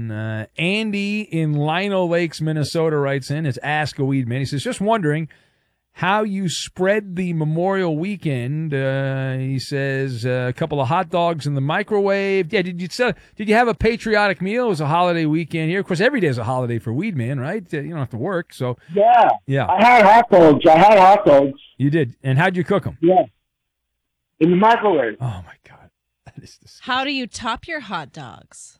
Andy in Lino Lakes, Minnesota writes in, it's Ask a Weed Man. He says, just wondering how you spread the Memorial Weekend. He says a couple of hot dogs in the microwave. Yeah, did you have a patriotic meal? It was a holiday weekend here. Of course, every day is a holiday for Weed Man, right? You don't have to work, so. Yeah. I had hot dogs. You did. And how'd you cook them? Yeah. In the microwave. Oh, my God. That is disgusting. How do you top your hot dogs?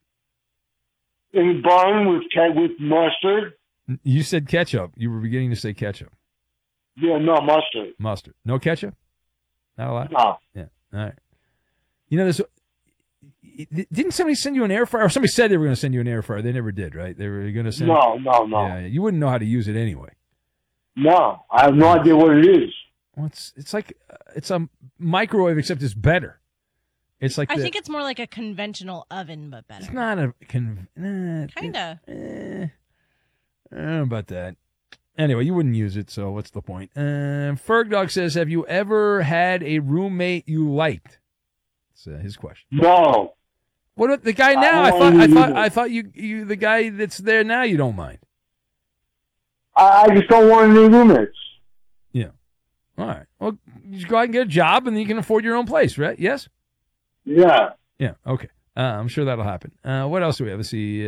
In bun with mustard. You said ketchup. You were beginning to say ketchup. Yeah, no, mustard. Mustard. No ketchup? Not a lot? No. Yeah. All right. You know, didn't somebody send you an air fryer? Or somebody said they were going to send you an air fryer. They never did, right? They were going to send No. Yeah, you wouldn't know how to use it anyway. No, I have no idea what it is. Well, it's like it's a microwave, except it's better. It's like I think it's more like a conventional oven, but better. It's not a Kinda. I don't know about that. Anyway, you wouldn't use it, so what's the point? Fergdog says, have you ever had a roommate you liked? It's his question. No. What about the guy now? I thought you the guy that's there now you don't mind. I just don't want any roommates. Yeah. All right. Well, you just go out and get a job, and then you can afford your own place, right? Yes? Yeah. Yeah, okay. I'm sure that'll happen. What else do we have? Let's see.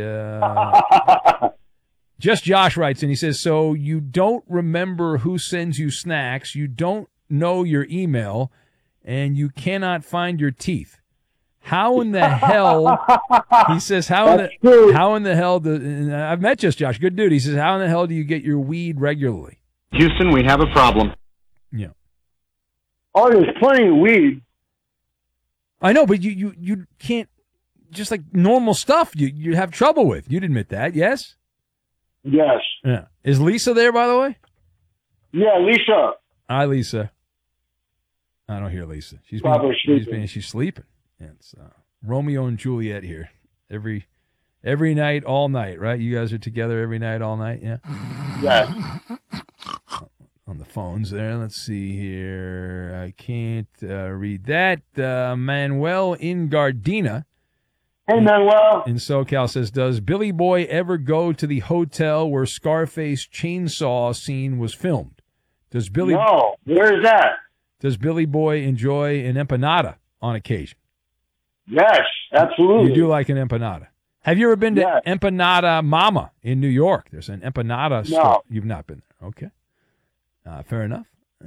Just Josh writes, and he says, so you don't remember who sends you snacks, you don't know your email, and you cannot find your teeth. How in the hell, he says, how in the hell, I've met Just Josh, good dude. He says, how in the hell do you get your weed regularly? Houston, we have a problem. Yeah. Oh, there's plenty of weed. I know, but you can't, just like normal stuff you have trouble with. You'd admit that, yes? Yes. Yeah. Is Lisa there, by the way? Yeah, Lisa. Hi, Lisa. I don't hear Lisa. She's sleeping. Yeah, it's Romeo and Juliet here. Every night, all night, right? You guys are together every night, all night, yeah? Yeah. On the phones there. Let's see here. I can't read that. Manuel in Gardena. Hey, Manuel. In SoCal says, does Billy Boy ever go to the hotel where Scarface chainsaw scene was filmed? No. Where is that? Does Billy Boy enjoy an empanada on occasion? Yes, absolutely. You do like an empanada. Have you ever been to Empanada Mama in New York? There's an empanada store. You've not been there. Okay. Fair enough.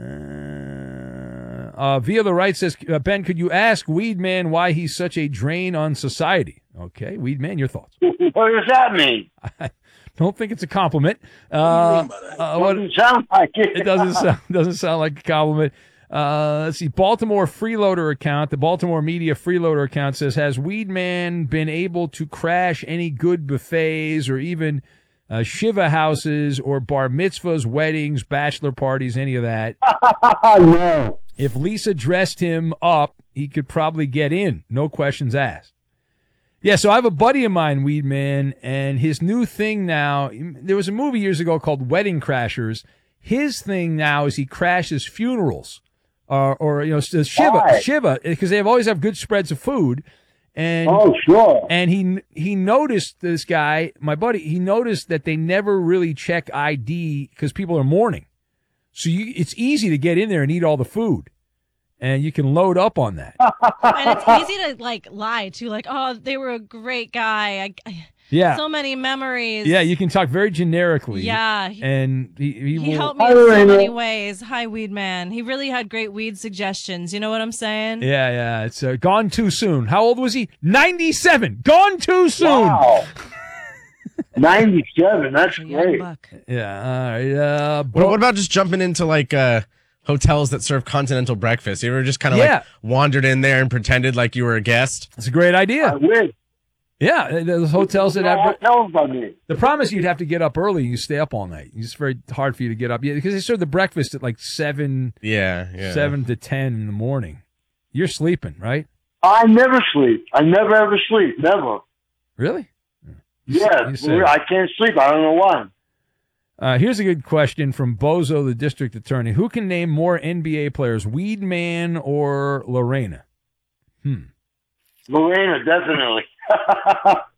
Via the Right says, Ben, could you ask Weed Man why he's such a drain on society? Okay, Weed Man, your thoughts. What does that mean? I don't think it's a compliment. Doesn't sound like it. It doesn't sound like a compliment. Let's see. Baltimore Freeloader account, the Baltimore Media Freeloader account says, has Weed Man been able to crash any good buffets or even Shiva houses or bar mitzvahs, weddings, bachelor parties, any of that? No. If Lisa dressed him up, he could probably get in. No questions asked. Yeah, so I have a buddy of mine, Weed Man, and his new thing now, there was a movie years ago called Wedding Crashers. His thing now is he crashes funerals or Shiva, because they always have good spreads of food. And sure. And he noticed, this guy, my buddy, he noticed that they never really check ID because people are mourning. So it's easy to get in there and eat all the food. And you can load up on that. And it's easy to lie too, they were a great guy. Yeah. So many memories. Yeah, you can talk very generically. Yeah. And he helped me in so many ways. Hi, Weed Man. He really had great weed suggestions. You know what I'm saying? Yeah. It's gone too soon. How old was he? 97. Gone too soon. Wow. 97. That's great. Yeah. All right. What about just jumping into hotels that serve continental breakfast? You ever just kind of wandered in there and pretended like you were a guest? That's a great idea. I wish. Yeah, those hotels that have. Tell about me. The problem is you'd have to get up early. You stay up all night. It's very hard for you to get up. Yeah, because they serve the breakfast at 7. Yeah. 7 to 10 in the morning. You're sleeping, right? I never sleep. I never ever sleep. Never. Really? Yeah, I can't sleep. I don't know why. Here's a good question from Bozo, the district attorney. Who can name more NBA players, Weed Man or Lorena? Lorena, definitely.